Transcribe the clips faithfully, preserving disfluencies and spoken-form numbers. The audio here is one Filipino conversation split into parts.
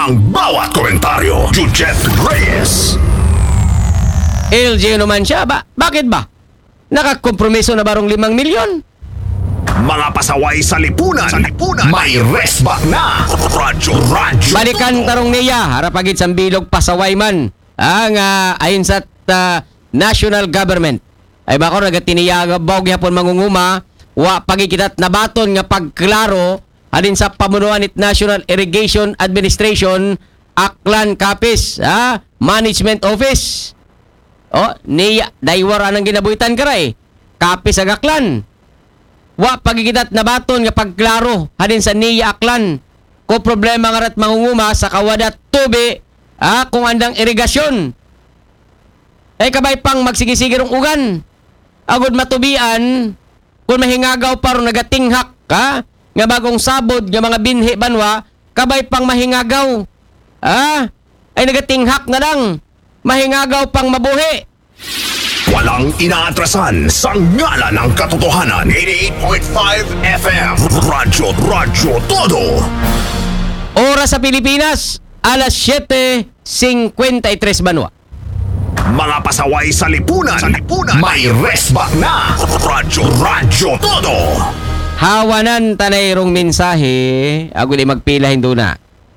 ang bawat komentaryo. Jujet Reyes. L J naman siya. Ba bakit ba? Nakakompromiso na barong limang milyon? Mga pasaway sa lipunan. Sa lipunan. May resback na. Radyo, radyo. Balikan tarong niya. Harapagit sa bilog pasaway man. Ang uh, ayon sa uh, national government. Ay bako nagatiniyaga bawag yapon mangunguma. Wa pagikitat na baton nga pagklaro. Halin sa pamunuan it National Irrigation Administration. Aklan Kapis. Ha? Management Office. O, niya. Daywara ng ginabuhitan ka rin. Kapis ag Aklan. Wa pagikitat na baton nga pagklaro halin sa niya Aklan. Ko problema nga rat mangunguma sa kawadat tubi ah, kung andang irigasyon. Ay kabay pang magsigisigir ng ugan. Agod matubian kung mahingagaw paro nagatinghak ka nga bagong sabod nga mga binhi banwa kabay pang mahingagaw. Ah, ay nagatinghak na lang. Mahingagaw pang mabuhi. Walang inaatrasan sa ngala ng katotohanan. eighty-eight point five F M. Radyo, radyo, todo. Oras sa Pilipinas, alas siyete singkwenta y tres banwa. Mga pasaway sa lipunan. Sa lipunan. May resback na. Radyo, radyo, todo. Hawanan tanay rong mensahe, ako di magpila hindo na.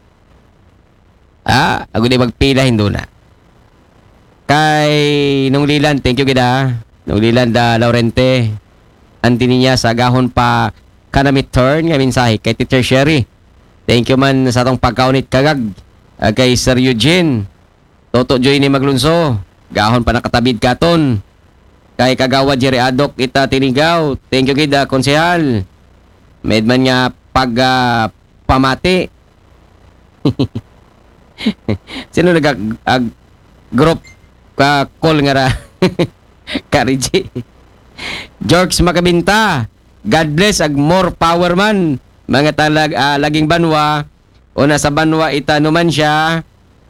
Ah, ako di magpila hindo na. Kay nung lilan, thank you gida. Nung lilan da Laurente. Anti niya sa gahon pa kanamit turn nga mensahe kay Teacher Sherry. Thank you man sa atong pagkaunit kagag. Uh, kay Sir Eugene. Toto Joy ni Maglunso. Gahon pa nakatabid katon. Kay Kagawa Jerry Adok ita tinigaw. Thank you gida konsehal. Medman nga pag uh, pamati. Sino nag ag, group ka call nga ra? Kariji. George Makabinta. God bless ag more power man. Mga talag uh, laging banwa. Una sa banwa ita numan siya.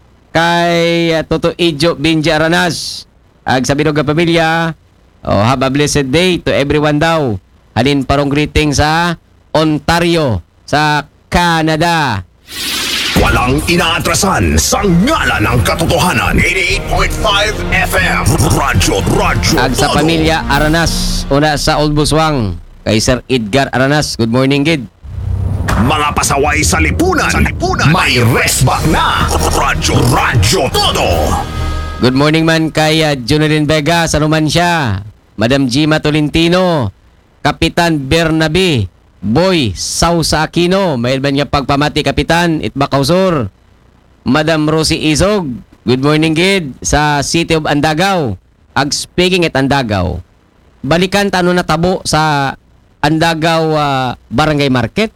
Kay uh, Toto Ijo Binja Aranas. Ag sa binog nga pamilya. Oh, have a blessed day to everyone daw. Halin parong greeting sa Ontario, sa Canada. Walang inaatrasan sa ngala ng katotohanan. eighty-eight point five F M. Radyo, radyo, Ag sa todo. pamilya Aranas. Una sa Old Buswang. Kay Sir Edgar Aranas. Good morning, Gid. Mga pasaway sa lipunan. Sa lipunan. May resback na. Radyo, radyo, todo. Good morning man kay uh, Junelin Vega sa Numancia. Madam Gima Tolentino. Kapitan Bernabe. Boy Sausa Aquino. May ba niya pagpamati, Kapitan? Itbakaw Sur. Madam Rosie Isog. Good morning, Gid. Sa City of Andagaw. Ag speaking at Andagaw. Balikan tano na tabo sa Andagaw uh, Barangay Market.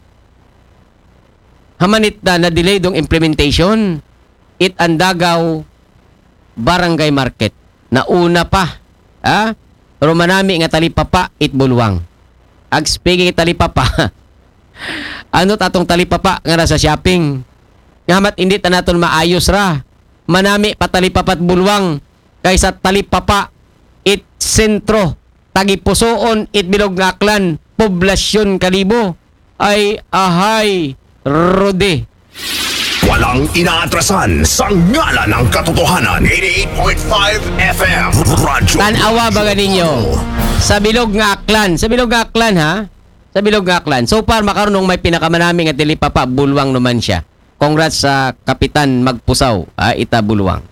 Hamanit na na-delay dong implementation. It Andagaw Barangay Market. Nauna pa. Ha? Pero manami nga talipapa it bulwang. Ag speaking it talipapa. Ano tatong talipapa nga nasa shopping? Ngamat hindi ta naton maayos ra. Manami pa talipapat bulwang kaysa talipapa it sentro. Tagipusoon it bilog nga aklan. Poblasyon Kalibo. Ay ahay Rode. Walang inaatrasan sa ngala ng katotohanan. eighty-eight point five F M. Radyo. Tanawa ba ninyo? Sa bilog nga aklan. Sa bilog nga aklan, ha? Sa bilog nga aklan. So far, makarunong may pinakamanaming at dilipapa, bulwang naman siya. Congrats sa Kapitan Magpusaw, ha? Ita bulwang.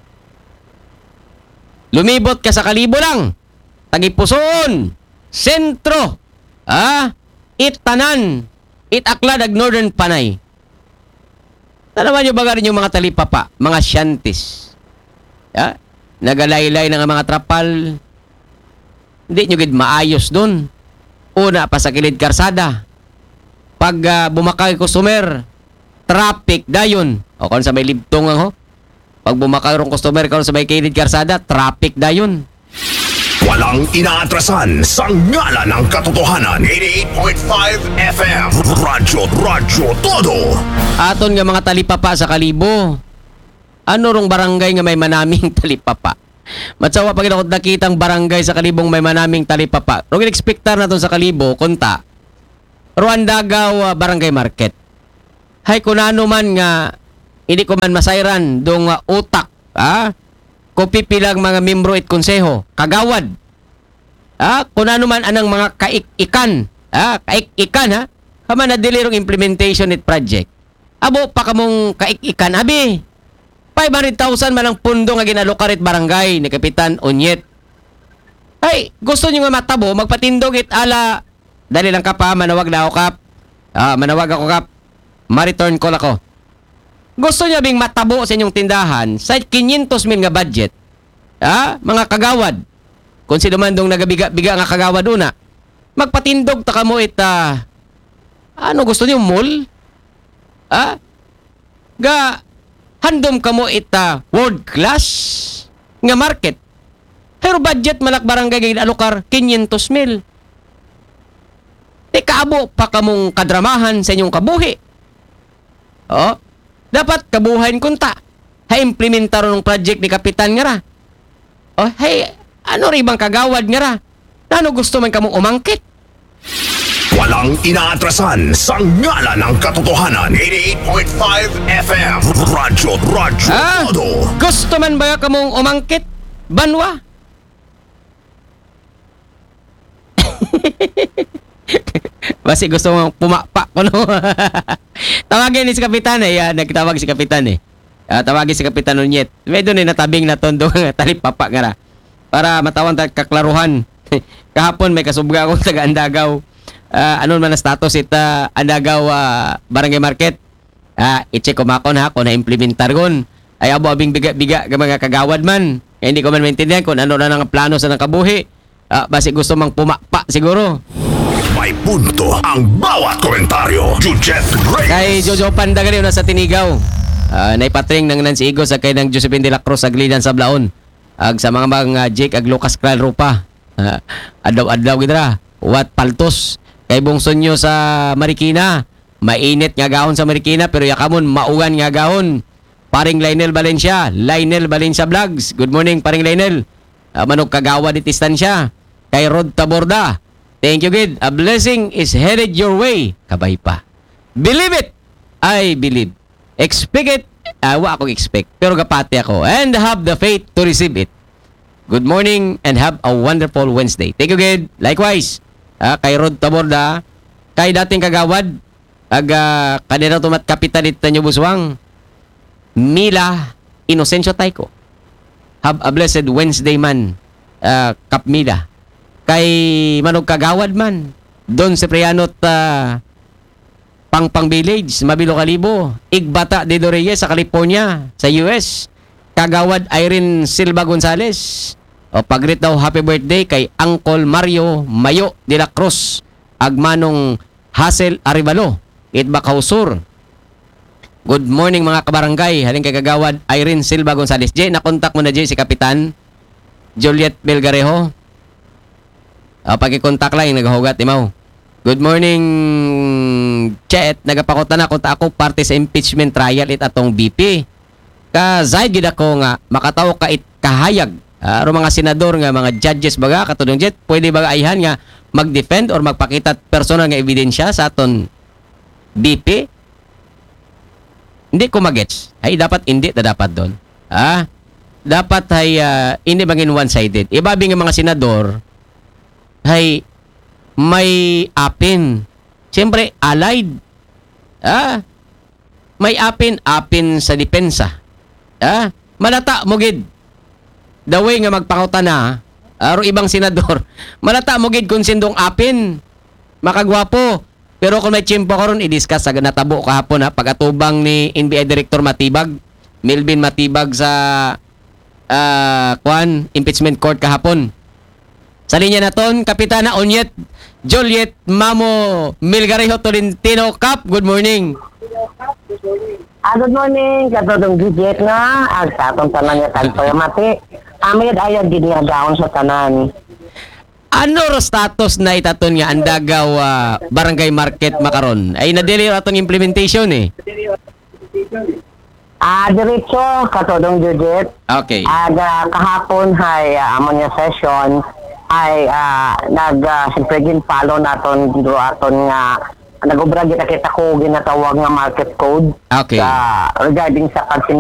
Lumibot ka sa Kalibo lang. Tagipusoon. Sentro. Ha? Itanan. Itaklad ag Northern Panay. Tanawan nyo ba rin yung mga talipapa, mga shanties? Ya? Nagalaylay ng mga trapal. Hindi nyo gid maayos dun. Una pa sa kilid karsada. Pag uh, bumakay customer, traffic dayon. O kung sa may libtong ang ho. Pag bumakay rong customer kung sa may kilid karsada, traffic dayon. Walang inaatrasan sa ngala ng katotohanan. eighty-eight point five F M. Radyo, radyo, todo. Aton nga mga talipapa sa Kalibo. Ano rong barangay nga may manaming talipapa? Matsawa pag ako nakitang barangay sa Kalibong may manaming talipapa. Rong in-expectar na to sa Kalibo, kunta. Ruandagaw uh, Barangay Market. Hay kunano man nga hindi ko man masayran dong uh, utak, ah, kupipilang mga membro it konseho, kagawad, ah, kung ano man anang mga kaik-ikan, ah, kaik-ikan ha, haman na dilirong implementation it project. Abo pa kamong kaik-ikan, abi, five hundred thousand man ang pundo nga ginalokarit barangay ni Kapitan Onyet. Ay, gusto nyo nga matabo, magpatindog it ala, dali lang ka pa, manawag na ako kap, ah, manawag ako kap, ma-return call ako. Gusto niya bing matabo sa inyong tindahan sa five hundred mil nga budget, ah, mga kagawad, kung sino man dong nagabiga-biga nga kagawad una, magpatindog ta kamo it, ah, ano gusto niyo, mall? Ah, ga, handom kamo it, ah, world class nga market. Pero budget malak barangay gayud alokar five hundred mil. E kaabo pa kamong kadramahan sa inyong kabuhi. Oh, dapat kabuhayin kunta. Ha implementar ng project ni Kapitan nga ra. Oh, hey, ano rin bang kagawad nga ra? Ano gusto man kamong umangkit? Walang inaatrasan sa ngala ng katotohanan. eighty-eight point five F M. Radyo, radyo, Ah, todo. gusto man ba kamong umangkit? Banwa? Basi gusto mong pumapa ko, no? Tawagin ni si Kapitan eh. Yan, nagtawag si Kapitan eh. Uh, tawagin si Kapitan Unyet. Medyo ni natabing na tondo talipapa nga ra. Para matawan ta kaklaruhan. Kahapon may kasubga akong taga Andagaw. Uh, ano man na status ita Andagaw uh, Barangay Market. Uh, i-check ko makon ha kung na-implementar gon. Ay abo abing biga-biga ka mga kagawad man. Kaya hindi ko man maintindihan kung ano na nang plano sa nang kabuhi. Uh, basi gusto mang pumapa siguro. May punto ang bawat komentaryo. Jujet Reyes. Kay Jojo Panda gali na sa Tinigaw. Uh, naipatring ng Nancy Igo sa kay ng Josephine de la Cruz sa Glidan sa Blaon. Ag sa mga mga Jake ag Lucas Kral Rupa. Uh, adlaw-adlaw gidra. Wat paltos. Kay bungson nyo sa Marikina. Mainit nga gahon sa Marikina pero yakamon maugan nga gahon. Paring Lionel Valencia. Lionel Valencia Vlogs. Good morning paring Lionel. Uh, manong kagawa di distansya. Kay Rod Taborda. Thank you, good. A blessing is headed your way. Kabay pa. Believe it. I believe. Expect it. Uh, wa akong expect. Pero kapati ako. And have the faith to receive it. Good morning and have a wonderful Wednesday. Thank you, good. Likewise. Uh, kay Rod Taborda. Kay dating kagawad. Ag uh, kanina tumat kapitan ito nyo buswang. Mila Inocencio Taiko. Have a blessed Wednesday man. Uh, Kap Mila. Kay manog kagawad man Don Cipriano ta Pangpang Village, Mabilo Kalibo, Igbata de Reyes sa California, sa U S. Kagawad Irene Silva Gonzales. O pagrit daw happy birthday kay Uncle Mario Mayo de la Cruz, agmanong Hassel Arivalo, Itbacau Sur. Good morning mga kabarangay. Haling kay kagawad Irene Silva Gonzales. Jay, nakontak mo na Jay si Kapitan Juliet Belgarejo. Uh, pag-i-contact lang, naghugat, imaw. Good morning, Chet. Nagapakutan na kunta ako parte sa impeachment trial it atong B P. Ka-zaid gid ako nga, makataw ka it kahayag. Uh, mga senador nga, mga judges baga, katulong Jet, pwede baga ayhan nga mag-defend or magpakita personal nga ebidensya sa aton B P? Hindi ko magets. Ay, dapat hindi na dapat doon. Ah, dapat ay uh, hindi bangin one-sided. Ibabi nga mga senador, hay may apin. Siyempre, allied. Ah, may apin, apin sa depensa. Ah, malata mo gid. The way nga magpakauta na, aro ibang senador, malata mo gid kung sindong apin. Makagwapo. Pero kung may tiyempo ko ron, i-discuss sa natabo kahapon ha, pag-atubang ni N B I Director Matibag, Melvin Matibag sa uh, Kwan, Impeachment Court kahapon. Sa linya naton, Kapitana Onyet Juliet Mamo Milgarejo Tolentino Kap. Good morning. Ah, good morning. Katodong Juliet nga. Ag sa atong tanan niya tagtoy mati. Amid ayad din nga daon sa tanan. Ano ro status na itaton nga Andagaw uh, Barangay Market makaron? Ay nadili atong implementation eh. Ah, diretso katodong Juliet. Okay. Ag uh, kahapon hay uh, amon nga session ay uh, nag uh, siyempre ginfollow naton dito aton nga nag-ubra kita kita ko ginatawag nga market code Okay. sa regarding sa pagsin